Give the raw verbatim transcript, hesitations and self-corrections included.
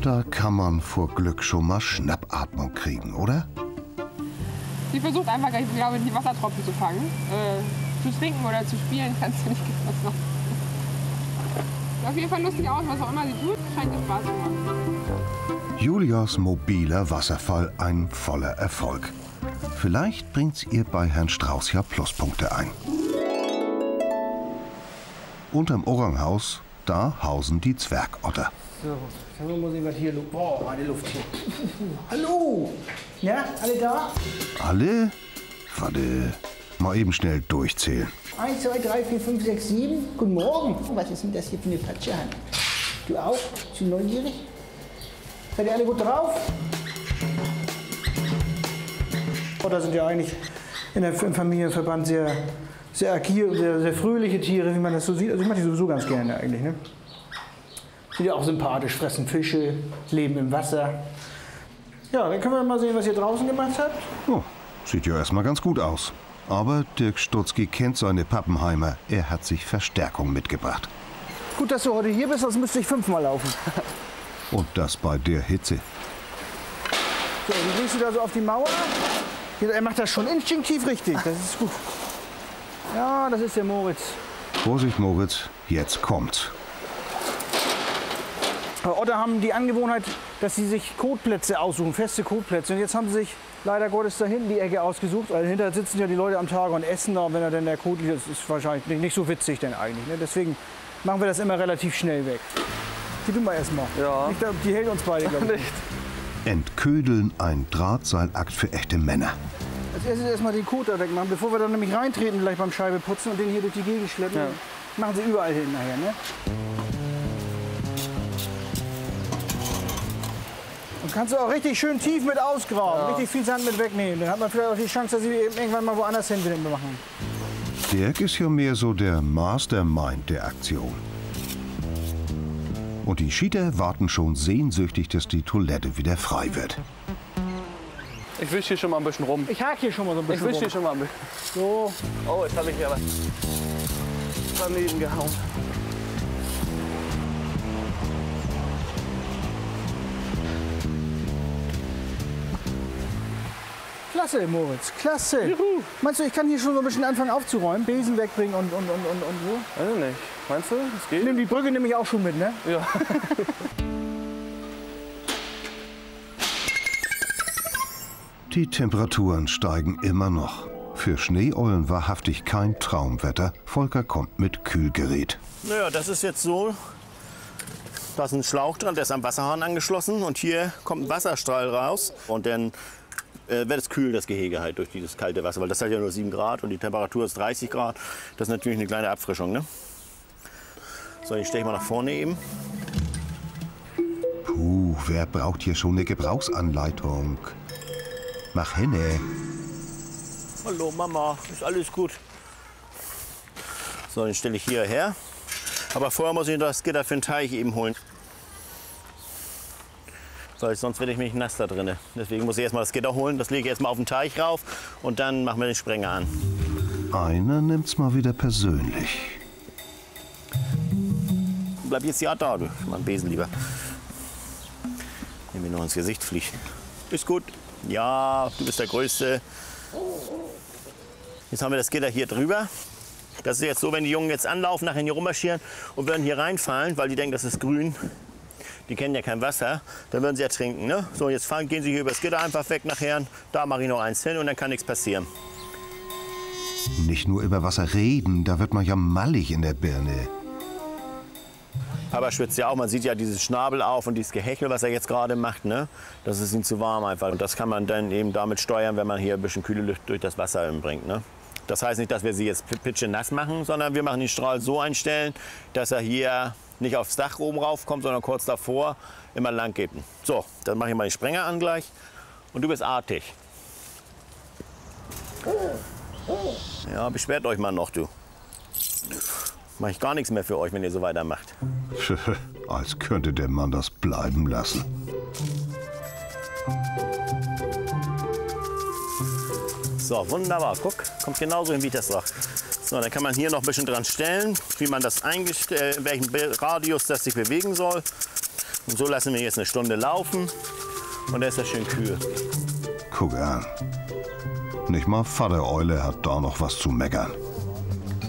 Da kann man vor Glück schon mal Schnappatmung kriegen, oder? Sie versucht einfach, glaube ich, die Wassertropfen zu fangen. Äh, zu trinken oder zu spielen kannst du nicht was noch. Sieht auf jeden Fall lustig aus, was auch immer sie tut, scheint ihr Spaß zu machen. Julias mobiler Wasserfall ein voller Erfolg. Vielleicht bringt's ihr bei Herrn Strauß ja Pluspunkte ein. Unterm Oranghaus, da hausen die Zwergotter. So, schauen wir mal sehen, was hier los. Boah, meine Luft hier. Hallo! Ja, alle da? Alle? Warte, mal eben schnell durchzählen. Eins, zwei, drei, vier, fünf, sechs, sieben. Guten Morgen. Was ist denn das hier für eine Patsche? Du auch? Bist du neugierig? Seid ihr alle gut drauf? Otter sind ja eigentlich in der, im Familienverband sehr, sehr agil, sehr, sehr fröhliche Tiere, wie man das so sieht. Also ich mag die sowieso ganz gerne eigentlich. Ne? Sind ja auch sympathisch, fressen Fische, leben im Wasser. Ja, dann können wir mal sehen, was ihr draußen gemacht habt. Oh, sieht ja erstmal ganz gut aus. Aber Dirk Stutzki kennt seine Pappenheimer. Er hat sich Verstärkung mitgebracht. Gut, dass du heute hier bist, sonst müsste ich fünfmal laufen. Und das bei der Hitze. So, dann gehst du da so auf die Mauer. Er macht das schon instinktiv richtig. Das ist gut. Ja, das ist der Moritz. Vorsicht, Moritz, jetzt kommt's. Otter haben die Angewohnheit, dass sie sich Kotplätze aussuchen, feste Kotplätze. Und jetzt haben sie sich leider Gottes da hinten die Ecke ausgesucht. Weil dahinter sitzen ja die Leute am Tage und essen da. Und wenn er dann der Kot liegt, das ist wahrscheinlich nicht, nicht so witzig denn eigentlich. Ne? Deswegen machen wir das immer relativ schnell weg. Geh du mal erstmal. Ja. Ich glaub, die hält uns beide, glaube ich. Nicht. Entködeln, ein Drahtseilakt für echte Männer. Als erstes erstmal den Kot da wegmachen, bevor wir dann nämlich reintreten, gleich beim Scheibeputzen und den hier durch die Gegend schleppen. Ja. Machen sie überall hin nachher, ne? Und kannst du auch richtig schön tief mit ausgraben, Ja. richtig viel Sand mit wegnehmen. Dann hat man vielleicht auch die Chance, dass sie eben irgendwann mal woanders hin wieder machen. Dirk ist ja mehr so der Mastermind der Aktion. Und die Schieder warten schon sehnsüchtig, dass die Toilette wieder frei wird. Ich wische hier schon mal ein bisschen rum. Ich hake hier schon mal so ein Ich bisschen wische hier rum. schon mal ein bisschen. So. Oh, jetzt habe ich hier was daneben gehauen. Klasse, Moritz, klasse. Juhu. Meinst du, ich kann hier schon so ein bisschen anfangen aufzuräumen, Besen wegbringen und, und, und, und, und so? Weiß ich nicht. Meinst du, das geht? Nimm die Brücke nehme ich auch schon mit, ne? Ja. Die Temperaturen steigen immer noch. Für Schneeeulen wahrhaftig kein Traumwetter. Volker kommt mit Kühlgerät. Naja, das ist jetzt so. Da ist ein Schlauch dran, der ist am Wasserhahn angeschlossen. Und hier kommt ein Wasserstrahl raus. Und dann äh, wird es kühl, das Gehege halt, durch dieses kalte Wasser. Weil das hat ja nur sieben Grad und die Temperatur ist dreißig Grad. Das ist natürlich eine kleine Abfrischung, ne? So, ich steche mal nach vorne eben. Puh, wer braucht hier schon eine Gebrauchsanleitung? Mach hinne. Hallo Mama, ist alles gut. So, den stelle ich hierher. Aber vorher muss ich das Gitter für den Teich eben holen. So, sonst werde ich mich nass da drin. Deswegen muss ich erstmal das Gitter holen. Das lege ich erstmal auf den Teich rauf und dann machen wir den Sprenger an. Einer nimmt's mal wieder persönlich. Bleib jetzt ja da, du. Ich mach einen Besen lieber. Wenn mir noch ins Gesicht fliegt. Ist gut. Ja, du bist der Größte. Jetzt haben wir das Gitter hier drüber. Das ist jetzt so, wenn die Jungen jetzt anlaufen, nachher hier rummarschieren und würden hier reinfallen, weil die denken, das ist grün. Die kennen ja kein Wasser, dann würden sie ertrinken. Ne? So, jetzt fallen, gehen sie hier über das Gitter einfach weg nachher. Da mache ich noch eins hin und dann kann nichts passieren. Nicht nur über Wasser reden, da wird man ja mallig in der Birne. Papa schwitzt ja auch, man sieht ja dieses Schnabel auf und dieses Gehechel, was er jetzt gerade macht. Ne? Das ist ihm zu warm einfach. Und das kann man dann eben damit steuern, wenn man hier ein bisschen kühle Luft durch das Wasser bringt. Ne? Das heißt nicht, dass wir sie jetzt pitschenass machen, sondern wir machen den Strahl so einstellen, dass er hier nicht aufs Dach oben raufkommt, sondern kurz davor immer lang geht. So, dann mache ich mal den Sprenger an gleich. Und du bist artig. Ja, beschwert euch mal noch, du. Mache ich gar nichts mehr für euch, wenn ihr so weitermacht. Als könnte der Mann das bleiben lassen. So, wunderbar. Guck, kommt genauso hin, wie ich das sage. So, dann kann man hier noch ein bisschen dran stellen, wie man das eingestellt, in welchem Radius das sich bewegen soll. Und so lassen wir jetzt eine Stunde laufen und dann ist das schön kühl. Guck an. Nicht mal Vater Eule hat da noch was zu meckern.